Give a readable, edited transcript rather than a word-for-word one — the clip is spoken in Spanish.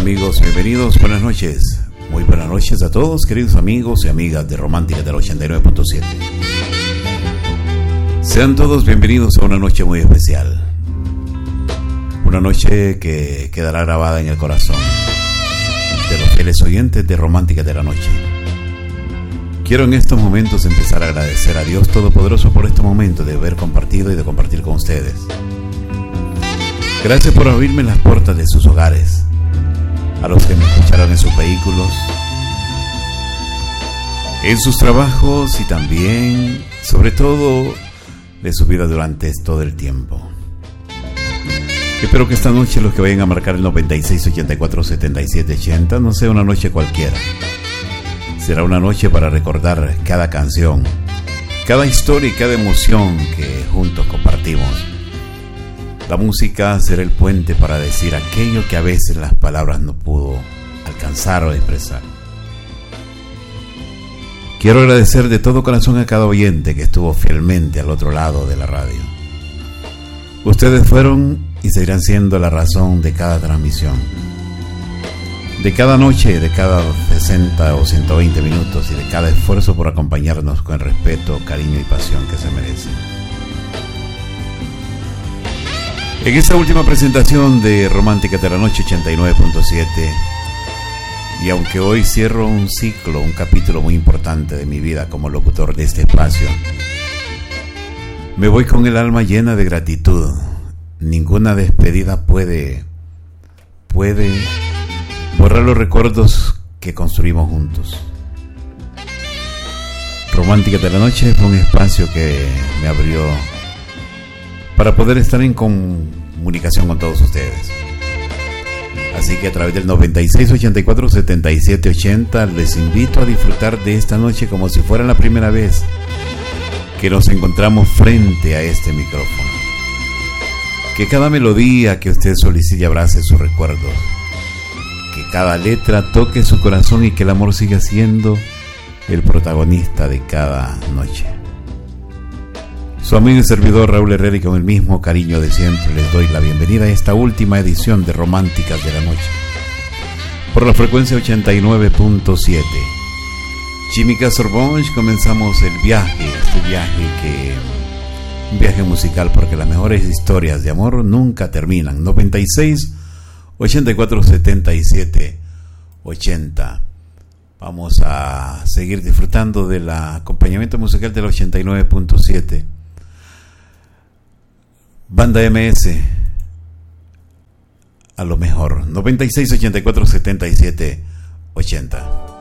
amigos? Bienvenidos, buenas noches. Muy buenas noches a todos, queridos amigos y amigas de Romántica del 89.7. Sean todos bienvenidos a una noche muy especial. Una noche que quedará grabada en el corazón de los fieles oyentes de Romántica de la Noche. Quiero en estos momentos empezar a agradecer a Dios Todopoderoso por este momento de haber compartido y de compartir con ustedes. Gracias por abrirme las puertas de sus hogares, a los que me escucharon en sus vehículos, en sus trabajos y también, sobre todo, de su vida durante todo el tiempo. Espero que esta noche los que vayan a marcar el 96 84 77 80 no sea una noche cualquiera. Será una noche para recordar cada canción, cada historia y cada emoción que juntos compartimos. La música será el puente para decir aquello que a veces las palabras no pudo alcanzar o expresar. Quiero agradecer de todo corazón a cada oyente que estuvo fielmente al otro lado de la radio. Ustedes fueron y seguirán siendo la razón de cada transmisión, de cada noche, de cada 60 o 120 minutos y de cada esfuerzo por acompañarnos con el respeto, cariño y pasión que se merecen. En esta última presentación de Romántica de la Noche 89.7, y aunque hoy cierro un ciclo, un capítulo muy importante de mi vida como locutor de este espacio, me voy con el alma llena de gratitud. Ninguna despedida puede borrar los recuerdos que construimos juntos. Romántica de la Noche fue un espacio que me abrió para poder estar en comunicación con todos ustedes. Así que a través del 96 84 77 80 les invito a disfrutar de esta noche como si fuera la primera vez que nos encontramos frente a este micrófono. Que cada melodía que usted solicite abrace sus recuerdos, que cada letra toque su corazón y que el amor siga siendo el protagonista de cada noche. Su amigo y servidor Raúl Herrera, y con el mismo cariño de siempre les doy la bienvenida a esta última edición de Románticas de la Noche por la frecuencia 89.7. Chimica Sorbonne, comenzamos el viaje, un viaje musical, porque las mejores historias de amor nunca terminan. 96 84 77 80. Vamos a seguir disfrutando del acompañamiento musical del 89.7. Banda MS, a lo mejor. 96 84 77 80.